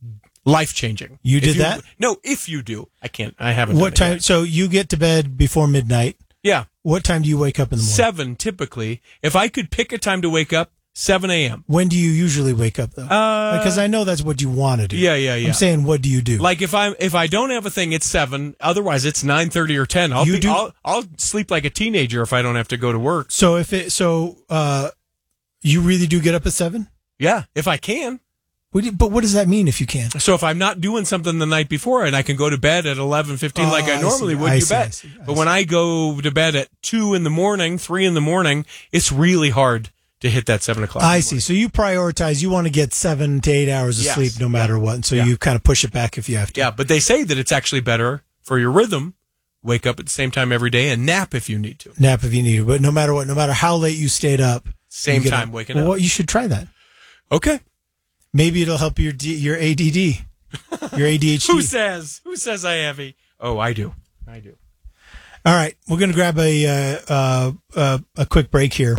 life changing. You did that? No, if you do. I can't, I haven't. What done it time? yet. So you get to bed before midnight. Yeah. What time do you wake up in the morning? Seven, typically. If I could pick a time to wake up, seven a.m. When do you usually wake up though? Uh, because I know that's what you want to do. Yeah, yeah, yeah. I'm saying, what do you do? Like if I if I don't have a thing, it's seven. Otherwise, it's nine thirty or ten. I'll You be, do- I'll, I'll sleep like a teenager if I don't have to go to work. So if it, so, uh, you really do get up at seven? Yeah, if I can. What do you- but what does that mean if you can? So if I'm not doing something the night before and I can go to bed at eleven fifteen Oh, like I I normally see, would, I you see, I bet. see, I But when I go to bed at two in the morning, three in the morning, it's really hard to hit that seven o'clock. I see. So you prioritize, you want to get seven to eight hours of Yes. sleep no matter what. And so Yeah. you kind of push it back if you have to. Yeah, but they say that it's actually better for your rhythm. Wake up at the same time every day and nap if you need to. Nap if you need to. But no matter what, no matter how late you stayed up. Same you get time up. waking well, up. What, you should try that. Okay. Maybe it'll help your D, your A D D, your A D H D. Who says? Who says I have a? Oh, I do. I do. All right, we're going to grab a uh, uh, uh, a quick break here.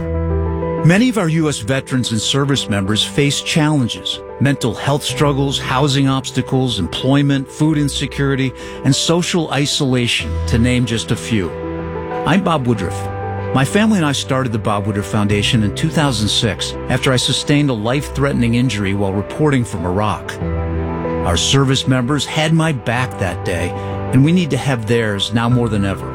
Many of our U S veterans and service members face challenges: mental health struggles, housing obstacles, employment, food insecurity, and social isolation, to name just a few. I'm Bob Woodruff. My family and I started the Bob Woodruff Foundation in two thousand six after I sustained a life-threatening injury while reporting from Iraq. Our service members had my back that day, and we need to have theirs now more than ever.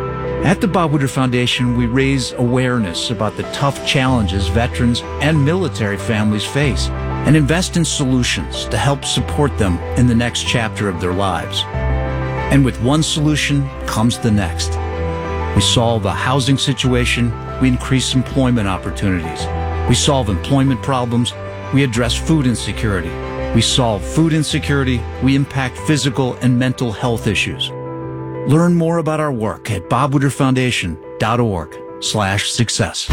At the Bob Woodruff Foundation, we raise awareness about the tough challenges veterans and military families face and invest in solutions to help support them in the next chapter of their lives. And with one solution comes the next. We solve a housing situation, we increase employment opportunities. We solve employment problems, we address food insecurity. We solve food insecurity, we impact physical and mental health issues. Learn more about our work at bobwoodrufffoundation.org slash success.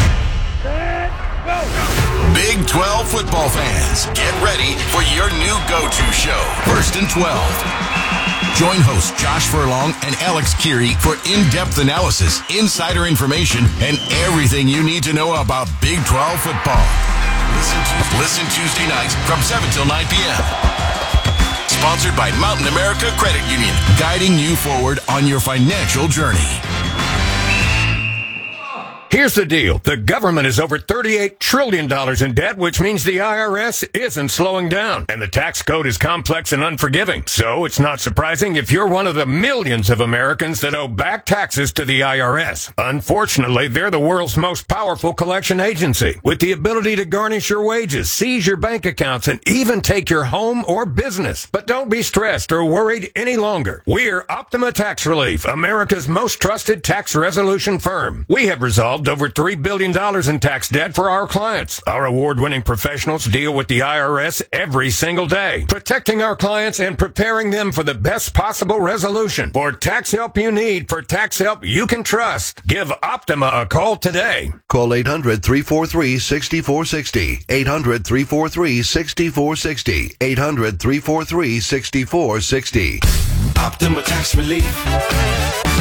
Big twelve football fans, get ready for your new go-to show, First and twelve. Join hosts Josh Furlong and Alex Keary for in-depth analysis, insider information, and everything you need to know about Big twelve football. Listen, to, listen Tuesday nights from seven till nine p.m. Sponsored by Mountain America Credit Union, guiding you forward on your financial journey. Here's the deal. The government is over thirty-eight trillion dollars in debt, which means the I R S isn't slowing down. And the tax code is complex and unforgiving. So it's not surprising if you're one of the millions of Americans that owe back taxes to the I R S. Unfortunately, they're the world's most powerful collection agency, with the ability to garnish your wages, seize your bank accounts, and even take your home or business. But don't be stressed or worried any longer. We're Optima Tax Relief, America's most trusted tax resolution firm. We have resolved over three billion dollars in tax debt for our clients. Our award-winning professionals deal with the I R S every single day, protecting our clients and preparing them for the best possible resolution. For tax help you need, for tax help you can trust, give Optima a call today. Call eight hundred, three four three, six four six zero, eight hundred, three four three, six four six zero, eight hundred, three four three, six four six zero. Optima Tax Relief.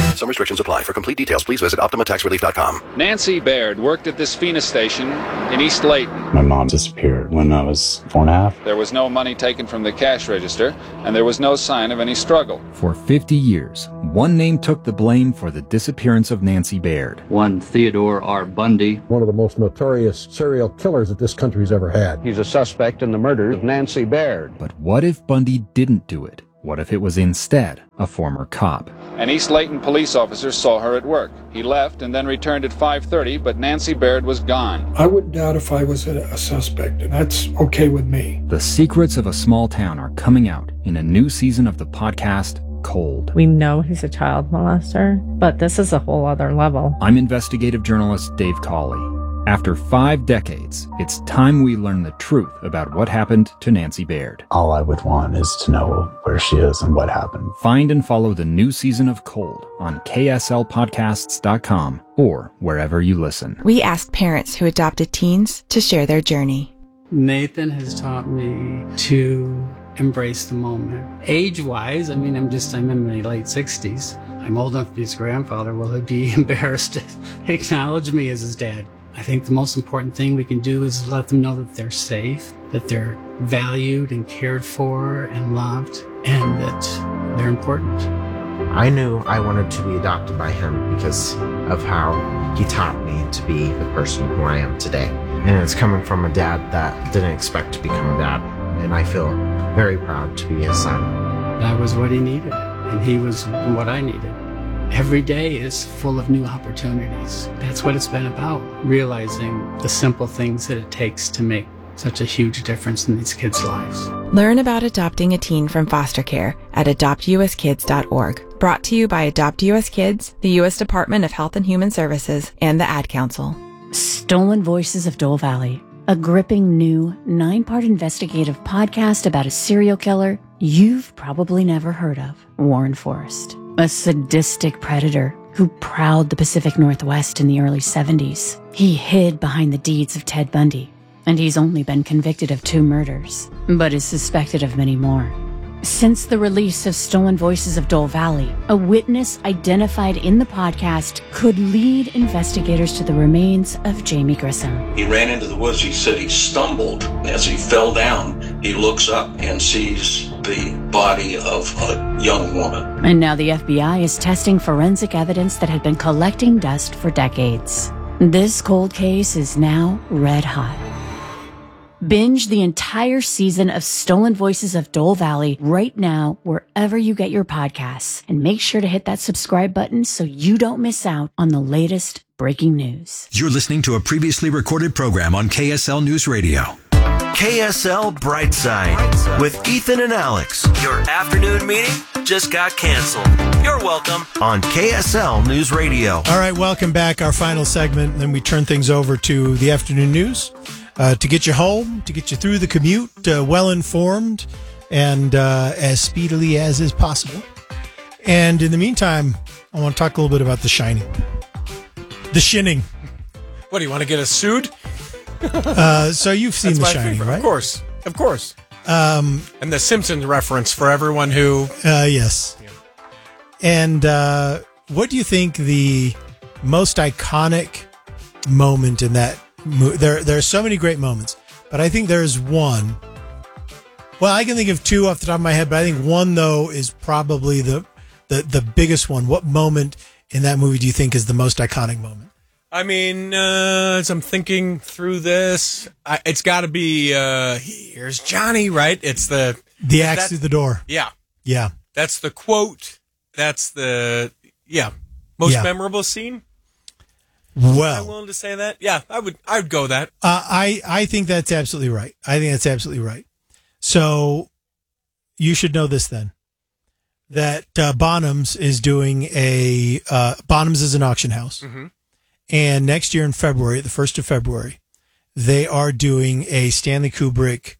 Some restrictions apply. For complete details, please visit Optima Tax Relief dot com. Nancy Baird worked at this Phoenix station in East Layton. My mom disappeared when I was four and a half. There was no money taken from the cash register, and there was no sign of any struggle. For fifty years, one name took the blame for the disappearance of Nancy Baird. One Theodore R. Bundy. One of the most notorious serial killers that this country's ever had. He's a suspect in the murder of Nancy Baird. But what if Bundy didn't do it? What if it was instead a former cop? An East Layton police officer saw her at work. He left and then returned at five thirty, but Nancy Baird was gone. I wouldn't doubt if I was a, a suspect, and that's okay with me. The secrets of a small town are coming out in a new season of the podcast, Cold. We know he's a child molester, but this is a whole other level. I'm investigative journalist Dave Cawley. After five decades, it's time we learn the truth about what happened to Nancy Baird. All I would want is to know where she is and what happened. Find and follow the new season of Cold on K S L podcasts dot com or wherever you listen. We asked parents who adopted teens to share their journey. Nathan has taught me to embrace the moment. Age-wise, I mean, I'm just, I'm in my late sixties. I'm old enough to be his grandfather. Will he be embarrassed to acknowledge me as his dad? I think the most important thing we can do is let them know that they're safe, that they're valued and cared for and loved, and that they're important. I knew I wanted to be adopted by him because of how he taught me to be the person who I am today. And it's coming from a dad that didn't expect to become a dad, and I feel very proud to be his son. That was what he needed, and he was what I needed. Every day is full of new opportunities. That's what it's been about, realizing the simple things that it takes to make such a huge difference in these kids' lives. Learn about adopting a teen from foster care at adopt u s kids dot org. Brought to you by Adopt U S Kids, the U S Department of Health and Human Services, and the Ad Council. Stolen Voices of Dole Valley, a gripping new nine-part investigative podcast about a serial killer you've probably never heard of, Warren Forrest. A sadistic predator who prowled the Pacific Northwest in the early seventies. He hid behind the deeds of Ted Bundy, and he's only been convicted of two murders, but is suspected of many more. Since the release of Stolen Voices of Dole Valley, a witness identified in the podcast could lead investigators to the remains of Jamie Grissom. He ran into the woods. He said he stumbled. As he fell down, he looks up and sees the body of a young woman. And now the F B I is testing forensic evidence that had been collecting dust for decades. This cold case is now red hot. Binge the entire season of Stolen Voices of Dole Valley right now, wherever you get your podcasts. And make sure to hit that subscribe button so you don't miss out on the latest breaking news. You're listening to a previously recorded program on K S L News Radio. K S L Brightside with Ethan and Alex. Your afternoon meeting just got canceled. You're welcome on K S L News Radio. All right, welcome back. Our final segment. Then we turn things over to the afternoon news. Uh, to get you home, to get you through the commute, uh, well-informed, and uh, as speedily as is possible. And in the meantime, I want to talk a little bit about The Shining. The Shinning. What, do you want to get us sued? uh, so you've seen That's The Shining, favorite. right? Of course. Of course. Um, and the Simpsons reference for everyone who... Uh, yes. Yeah. And uh, what do you think the most iconic moment in that There, there are so many great moments, but I think there's one. Well, I can think of two off the top of my head, but I think one though is probably the the, the biggest one. What moment in that movie do you think is the most iconic moment? I mean, uh, as I'm thinking through this, I, it's got to be uh, "Here's Johnny," right? It's the the axe through the door. Yeah, yeah. That's the quote. That's the yeah most yeah. memorable scene. Well, am I willing to say that? Yeah, I would. I would go that. Uh, I I think that's absolutely right. I think that's absolutely right. So you should know this then, that uh, Bonhams is doing a uh, Bonhams is an auction house, mm-hmm. and next year in February, the first of February, they are doing a Stanley Kubrick,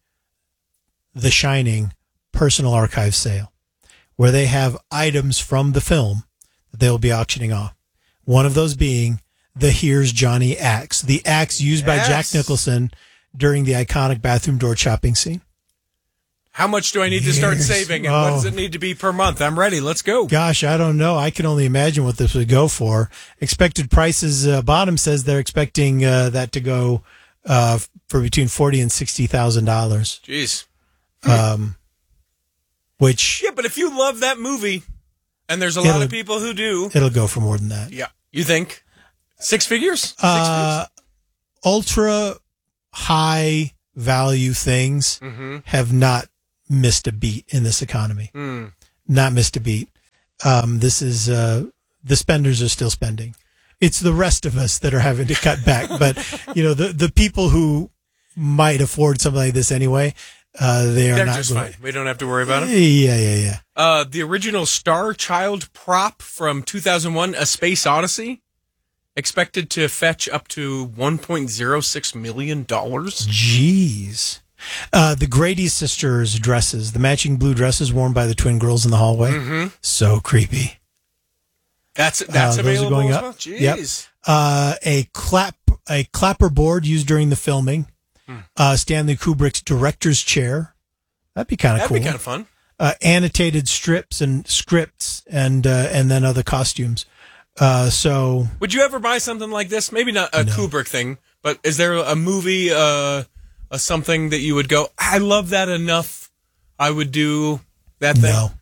The Shining personal archive sale, where they have items from the film that they will be auctioning off. One of those being the Here's Johnny axe, the axe used yes. by Jack Nicholson during the iconic bathroom door chopping scene. How much do I need to start saving, and oh. what does it need to be per month? I'm ready. Let's go. Gosh, I don't know. I can only imagine what this would go for. Expected prices, uh, Bottom says they're expecting uh, that to go uh, for between forty thousand dollars and sixty thousand dollars. Jeez. Um, which... Yeah, but if you love that movie, and there's a lot of people who do... It'll go for more than that. Yeah. You think? Six figures? Six uh, figures? Ultra high value things mm-hmm. have not missed a beat in this economy. Mm. Not missed a beat. Um, this is, uh, the spenders are still spending. It's the rest of us that are having to cut back. But, you know, the, the people who might afford something like this anyway, uh, they are They're not just going. fine. We don't have to worry about them. Yeah, yeah, yeah. Uh, the original Star Child prop from two thousand one, A Space Odyssey, expected to fetch up to one point oh six million dollars. Jeez. Uh, the Grady sisters' dresses, the matching blue dresses worn by the twin girls in the hallway. Mm-hmm. So creepy. That's that's uh, available going as up. well? Jeez. Yep. Uh, a clap, a clapper board used during the filming. Hmm. Uh, Stanley Kubrick's director's chair. That'd be kind of cool. That'd be kind of fun. Uh, annotated strips and scripts and, uh, and then other costumes. Uh, so. Would you ever buy something like this? Maybe not a no. Kubrick thing, but is there a movie, uh, a something that you would go, I love that enough, I would do that thing? No.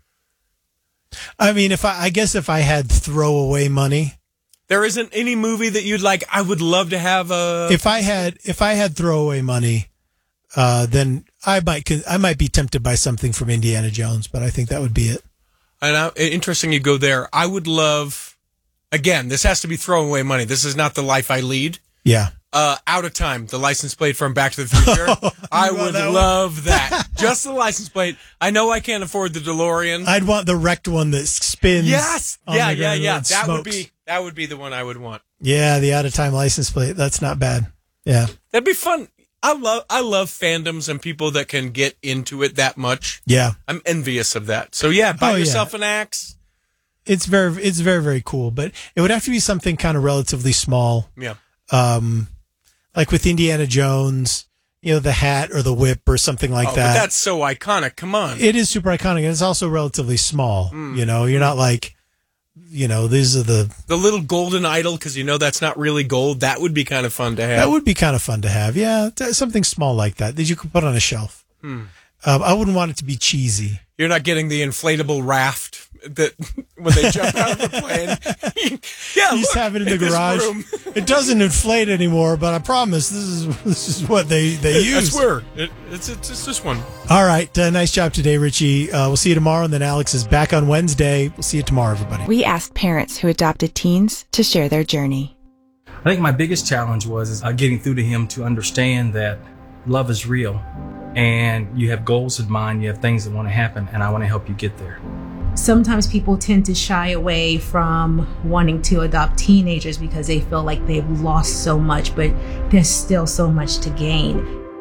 I mean, if I, I guess if I had throwaway money. There isn't any movie that you'd like, I would love to have a... If I had, if I had throwaway money, uh, then I might, I might be tempted by something from Indiana Jones, but I think that would be it. And I, interesting you go there. I would love, again, this has to be throwaway money. This is not the life I lead. Yeah. Uh, Out of Time, the license plate from Back to the Future. Oh, I would that love that. Just the license plate. I know I can't afford the DeLorean. I'd want the wrecked one that spins. Yes. Yeah, yeah, yeah. That smokes. would be that would be the one I would want. Yeah, the Out of Time license plate. That's not bad. Yeah. That'd be fun. I love I love fandoms and people that can get into it that much. Yeah. I'm envious of that. So yeah, buy oh, yourself yeah. an axe. It's very it's very, very cool. But it would have to be something kind of relatively small. Yeah. Um Like with Indiana Jones, you know, the hat or the whip or something like oh, that. But that's so iconic. Come on. It is super iconic. And it's also relatively small. Mm. You know, you're not like, you know, these are the... The little golden idol, because you know that's not really gold. That would be kind of fun to have. That would be kind of fun to have. Yeah, something small like that that you could put on a shelf. Hmm. Um, I wouldn't want it to be cheesy. You're not getting the inflatable raft that when they jump out of the plane. Yeah, you look, just have it in the in garage. It doesn't inflate anymore, but I promise this is this is what they they use. That's where it, it's, it's it's this one. All right, uh, nice job today, Richie. Uh, we'll see you tomorrow, and then Alex is back on Wednesday. We'll see you tomorrow, everybody. We asked parents who adopted teens to share their journey. I think my biggest challenge was is, uh, getting through to him to understand that love is real. And you have goals in mind, you have things that want to happen, and I want to help you get there. Sometimes people tend to shy away from wanting to adopt teenagers because they feel like they've lost so much, but there's still so much to gain.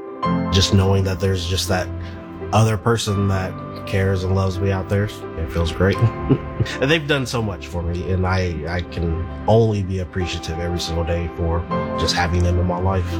Just knowing that there's just that other person that cares and loves me out there, it feels great. And they've done so much for me, and I, I can only be appreciative every single day for just having them in my life.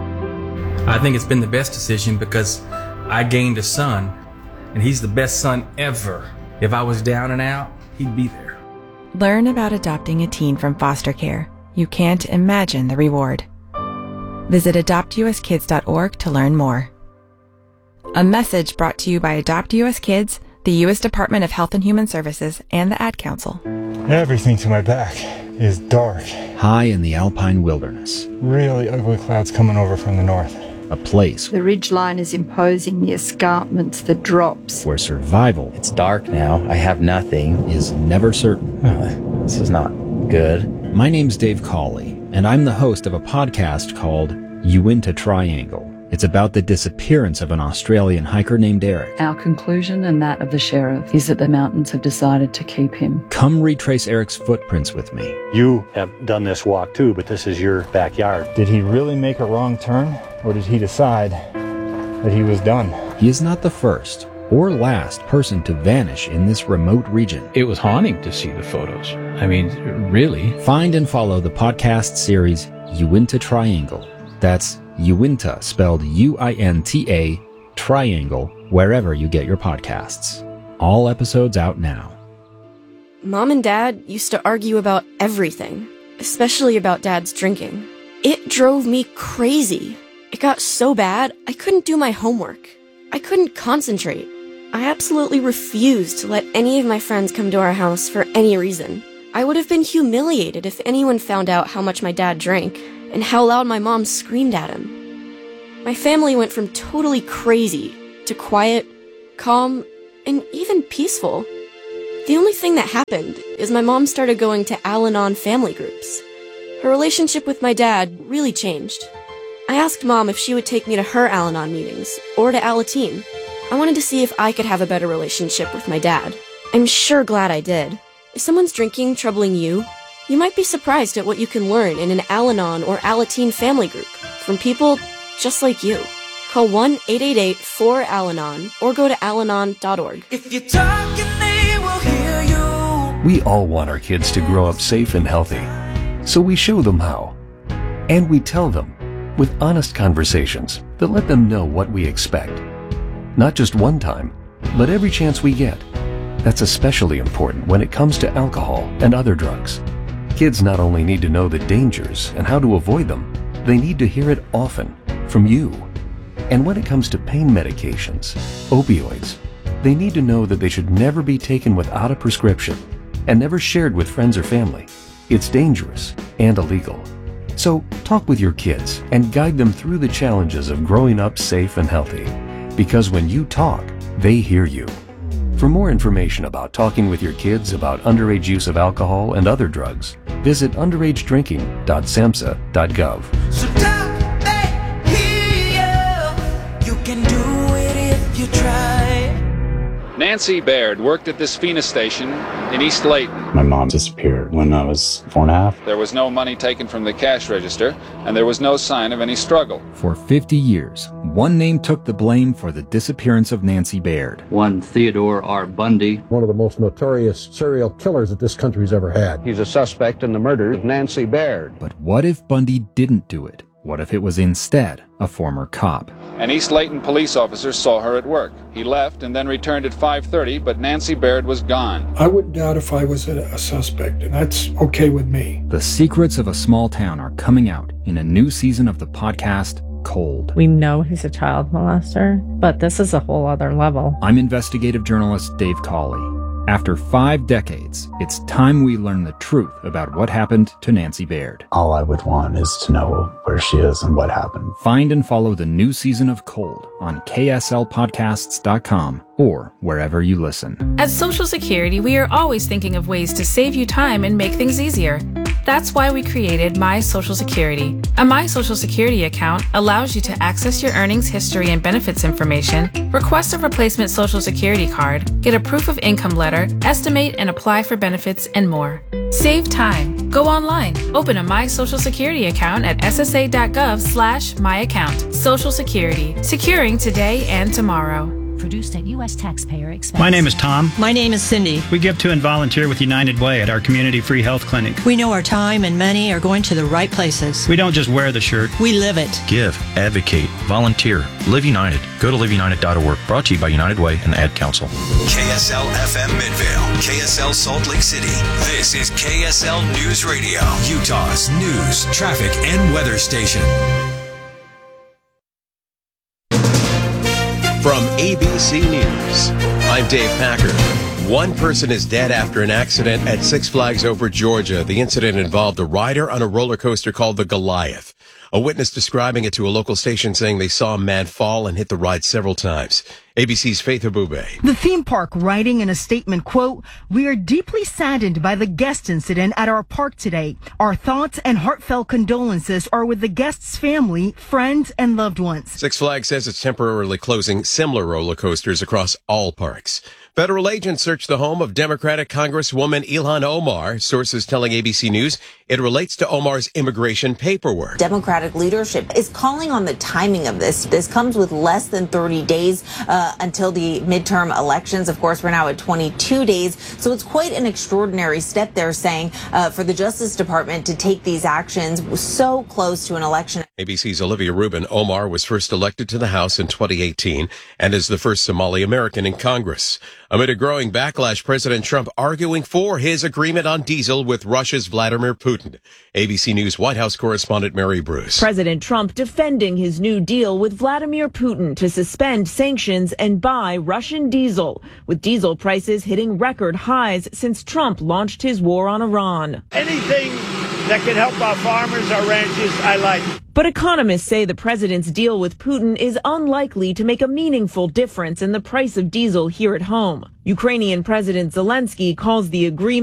I think it's been the best decision because I gained a son, and he's the best son ever. If I was down and out, he'd be there. Learn about adopting a teen from foster care. You can't imagine the reward. Visit adopt u s kids dot org to learn more. A message brought to you by Adopt U S Kids, the U S Department of Health and Human Services, and the Ad Council. Everything to my back is dark. High in the alpine wilderness. Really ugly clouds coming over from the north. A place the ridgeline is imposing the escarpments, the drops. where survival, It's dark now. I have nothing. is never certain. Oh, this is not good. My name's Dave Cawley, and I'm the host of a podcast called Uinta Triangle. It's about the disappearance of an Australian hiker named Eric. Our conclusion, and that of the sheriff, is that the mountains have decided to keep him. Come retrace Eric's footprints with me. You have done this walk too, but this is your backyard. Did he really make a wrong turn, or did he decide that he was done? He is not the first or last person to vanish in this remote region. It was haunting to see the photos. I mean, really. Find and follow the podcast series Uinta Triangle. That's Uinta, spelled U I N T A, Triangle, wherever you get your podcasts. All episodes out now. Mom and Dad used to argue about everything, especially about Dad's drinking. It drove me crazy. It got so bad, I couldn't do my homework. I couldn't concentrate. I absolutely refused to let any of my friends come to our house for any reason. I would have been humiliated if anyone found out how much my dad drank and how loud my mom screamed at him. My family went from totally crazy to quiet, calm, and even peaceful. The only thing that happened is my mom started going to Al-Anon family groups. Her relationship with my dad really changed. I asked Mom if she would take me to her Al-Anon meetings, or to Alateen. I wanted to see if I could have a better relationship with my dad. I'm sure glad I did. If someone's drinking troubling you, you might be surprised at what you can learn in an Al-Anon or Alateen family group from people just like you. Call one eight eight eight four Al-Anon or go to al anon dot org. If you're talking, they will hear you. We all want our kids to grow up safe and healthy, so we show them how. And we tell them with honest conversations that let them know what we expect. Not just one time, but every chance we get. That's especially important when it comes to alcohol and other drugs. Kids not only need to know the dangers and how to avoid them, they need to hear it often from you. And when it comes to pain medications, opioids, they need to know that they should never be taken without a prescription and never shared with friends or family. It's dangerous and illegal. So talk with your kids and guide them through the challenges of growing up safe and healthy. Because when you talk, they hear you. For more information about talking with your kids about underage use of alcohol and other drugs, visit underage drinking dot samhsa dot gov. So talk, they hear you. You can do it if you try. Nancy Baird worked at this Phoenix station in East Layton. My mom disappeared when I was four and a half. There was no money taken from the cash register, and there was no sign of any struggle. For fifty years, one name took the blame for the disappearance of Nancy Baird. One Theodore R. Bundy. One of the most notorious serial killers that this country's ever had. He's a suspect in the murder of Nancy Baird. But what if Bundy didn't do it? What if it was instead a former cop? An East Layton police officer saw her at work. He left and then returned at five thirty, but Nancy Baird was gone. I wouldn't doubt if I was a, a suspect, and that's okay with me. The secrets of a small town are coming out in a new season of the podcast, Cold. We know he's a child molester, but this is a whole other level. I'm investigative journalist Dave Cawley. After five decades, it's time we learn the truth about what happened to Nancy Baird. All I would want is to know where she is and what happened. Find and follow the new season of Cold on K S L podcasts dot com or wherever you listen. At Social Security, we are always thinking of ways to save you time and make things easier. That's why we created My Social Security. A My Social Security account allows you to access your earnings history and benefits information, request a replacement Social Security card, get a proof of income letter, estimate and apply for benefits, and more. Save time. Go online. Open a My Social Security account at S S A dot gov slash my account. Social Security. Securing today and tomorrow. Produced at U S taxpayer expense. My name is Tom. My name is Cindy. We give to and volunteer with United Way at our community free health clinic. We know our time and money are going to the right places. We don't just wear the shirt. We live it. Give, advocate, volunteer, Live United. Go to live united dot org. Brought to you by United Way and the Ad Council. K S L F M Midvale, K S L Salt Lake City. This is K S L News Radio, Utah's news, traffic, and weather station. From A B C News, I'm Dave Packer. One person is dead after an accident at Six Flags Over Georgia. The incident involved a rider on a roller coaster called the Goliath. A witness describing it to a local station saying they saw a man fall and hit the ride several times. A B C's Faith Abube. The theme park writing in a statement, quote, "We are deeply saddened by the guest incident at our park today. Our thoughts and heartfelt condolences are with the guest's family, friends, and loved ones." Six Flags says it's temporarily closing similar roller coasters across all parks. Federal agents searched the home of Democratic Congresswoman Ilhan Omar. Sources telling A B C News it relates to Omar's immigration paperwork. Democratic leadership is calling on the timing of this. This comes with less than thirty days uh, until the midterm elections. Of course, we're now at twenty-two days. So it's quite an extraordinary step, they're saying, uh, for the Justice Department to take these actions so close to an election. A B C's Olivia Rubin. Omar was first elected to the House in twenty eighteen and is the first Somali American in Congress. Amid a growing backlash, President Trump arguing for his agreement on diesel with Russia's Vladimir Putin. A B C News White House correspondent Mary Bruce. President Trump defending his new deal with Vladimir Putin to suspend sanctions and buy Russian diesel, with diesel prices hitting record highs since Trump launched his war on Iran. Anything that can help our farmers, our ranchers, I like. But economists say the president's deal with Putin is unlikely to make a meaningful difference in the price of diesel here at home. Ukrainian President Zelensky calls the agreement